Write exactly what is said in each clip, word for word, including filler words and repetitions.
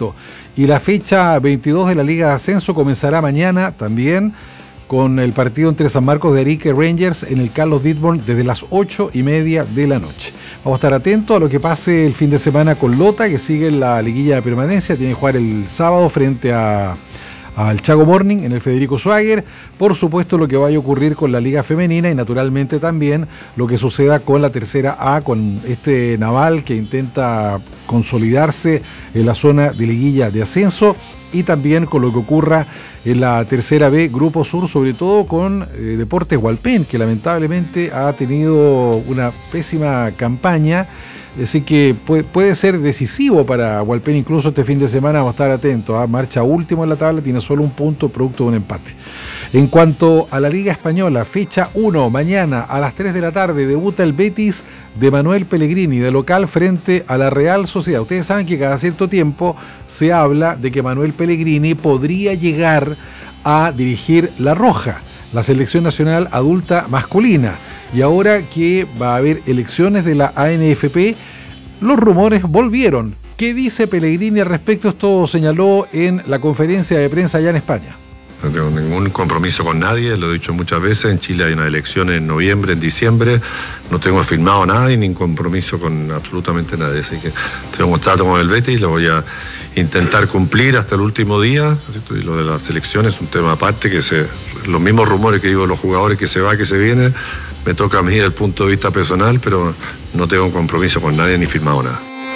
Perfecto. Y la fecha veintidós de la Liga de Ascenso comenzará mañana también con el partido entre San Marcos de Arica y Rangers en el Carlos Didborn desde las ocho y media de la noche. Vamos a estar atentos a lo que pase el fin de semana con Lota, que sigue en la liguilla de permanencia. Tiene que jugar el sábado frente a... al Chago Morning en el Federico Schwager. Por supuesto, lo que vaya a ocurrir con la Liga Femenina y naturalmente también lo que suceda con la Tercera A, con este Naval que intenta consolidarse en la zona de liguilla de ascenso, y también con lo que ocurra en la Tercera B, Grupo Sur, sobre todo con eh, Deportes Hualpén, que lamentablemente ha tenido una pésima campaña. Así que puede, puede ser decisivo para Hualpén incluso este fin de semana. Vamos a estar atentos. ¿eh? Marcha último en la tabla, tiene solo un punto producto de un empate. En cuanto a la Liga Española, fecha uno, mañana a las tres de la tarde debuta el Betis de Manuel Pellegrini de local frente a la Real Sociedad. Ustedes saben que cada cierto tiempo se habla de que Manuel Pellegrini podría llegar a dirigir La Roja, la selección nacional adulta masculina. Y ahora que va a haber elecciones de la A N F P, los rumores volvieron. ¿Qué dice Pellegrini al respecto? Esto señaló en la conferencia de prensa allá en España. No tengo ningún compromiso con nadie, lo he dicho muchas veces. En Chile hay una elección en noviembre, en diciembre. No tengo firmado nada y ni compromiso con absolutamente nadie. Así que tengo un trato con el Betis, lo voy a intentar cumplir hasta el último día. Y lo de la selección es un tema aparte, que se, los mismos rumores que digo los jugadores, que se va, que se viene, me toca a mí desde el punto de vista personal, pero no tengo un compromiso con nadie ni firmado nada.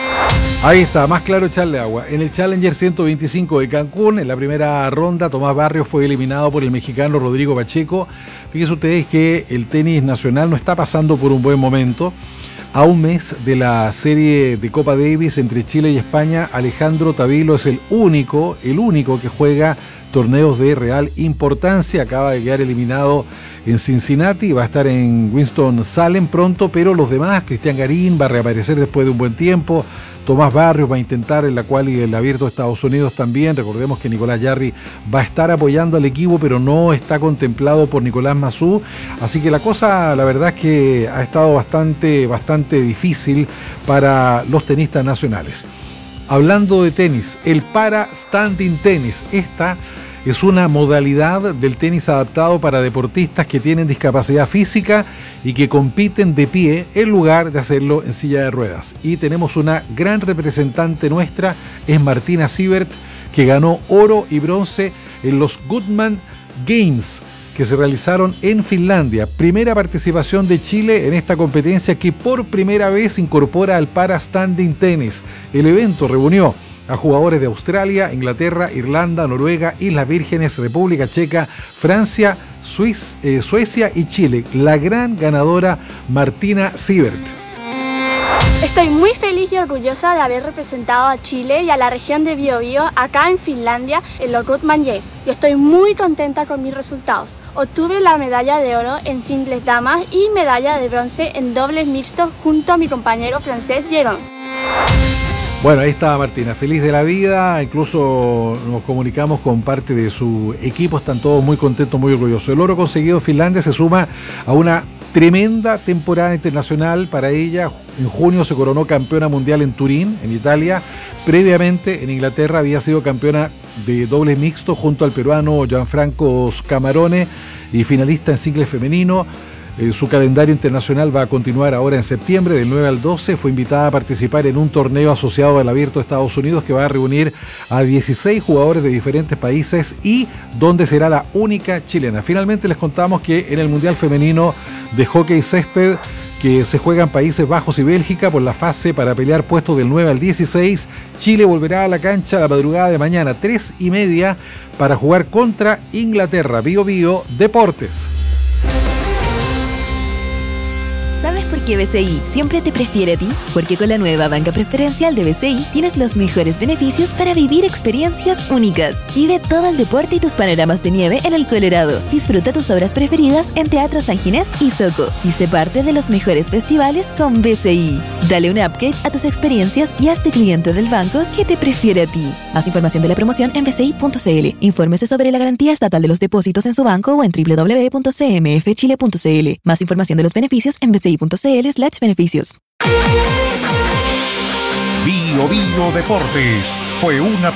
Ahí está, más claro echarle agua. En el Challenger ciento veinticinco de Cancún, en la primera ronda, Tomás Barrios fue eliminado por el mexicano Rodrigo Pacheco. Fíjense ustedes que el tenis nacional no está pasando por un buen momento. A un mes de la serie de Copa Davis entre Chile y España, Alejandro Tavilo es el único, el único que juega torneos de real importancia. Acaba de quedar eliminado en Cincinnati, va a estar en Winston-Salem pronto, pero los demás, Cristian Garín va a reaparecer después de un buen tiempo. Tomás Barrios va a intentar en la cual y el Abierto de Estados Unidos también. Recordemos que Nicolás Jarry va a estar apoyando al equipo, pero no está contemplado por Nicolás Massú. Así que la cosa, la verdad es que ha estado bastante, bastante difícil para los tenistas nacionales. Hablando de tenis, el para-standing tenis. Esta es una modalidad del tenis adaptado para deportistas que tienen discapacidad física y que compiten de pie en lugar de hacerlo en silla de ruedas. Y tenemos una gran representante nuestra, es Martina Siebert, que ganó oro y bronce en los Goodman Games que se realizaron en Finlandia. Primera participación de Chile en esta competencia que por primera vez incorpora al para-standing tenis. El evento reunió a jugadores de Australia, Inglaterra, Irlanda, Noruega, Islas Vírgenes, República Checa, Francia, Suiz, eh, Suecia y Chile. La gran ganadora Martina Siebert. Estoy muy feliz y orgullosa de haber representado a Chile y a la región de Biobío acá en Finlandia en los Goodman Games. Y estoy muy contenta con mis resultados. Obtuve la medalla de oro en singles damas y medalla de bronce en dobles mixtos junto a mi compañero francés Jérôme. Bueno, ahí estaba Martina, feliz de la vida, incluso nos comunicamos con parte de su equipo, están todos muy contentos, muy orgullosos. El oro conseguido en Finlandia se suma a una tremenda temporada internacional para ella. En junio se coronó campeona mundial en Turín, en Italia. Previamente en Inglaterra había sido campeona de doble mixto junto al peruano Gianfranco Scamarone y finalista en singles femenino. Eh, su calendario internacional va a continuar ahora en septiembre, del nueve al doce. Fue invitada a participar en un torneo asociado al Abierto de Estados Unidos que va a reunir a dieciséis jugadores de diferentes países y donde será la única chilena. Finalmente les contamos que en el Mundial Femenino de Hockey Césped, que se juega en Países Bajos y Bélgica por la fase para pelear puestos del nueve al dieciséis, Chile volverá a la cancha la madrugada de mañana, tres y media, para jugar contra Inglaterra. Bio Bio Deportes. ¿Sabes por qué B C I siempre te prefiere a ti? Porque con la nueva banca preferencial de B C I tienes los mejores beneficios para vivir experiencias únicas. Vive todo el deporte y tus panoramas de nieve en el Colorado. Disfruta tus obras preferidas en Teatro San Ginés y Soco. Y sé parte de los mejores festivales con B C I. Dale un upgrade a tus experiencias y hazte cliente del banco que te prefiere a ti. Más información de la promoción en b c i punto c l. Infórmese sobre la garantía estatal de los depósitos en su banco o en w w w punto c m f chile punto c l. Más información de los beneficios en b c i punto c l slash beneficios. Bio Bio Deportes fue una